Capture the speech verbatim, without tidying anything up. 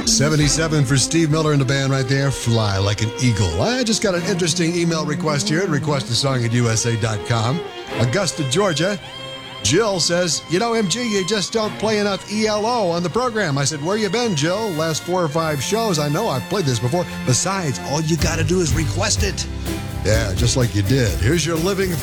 seventy-seven for Steve Miller and the band right there. Fly like an eagle. I just got an interesting email request here at request a song at U S A dot com. Augusta, Georgia. Jill says, you know, M G, you just don't play enough E L O on the program. I said, where you been, Jill? Last four or five shows. I know I've played this before. Besides, all you got to do is request it. Yeah, just like you did. Here's your Living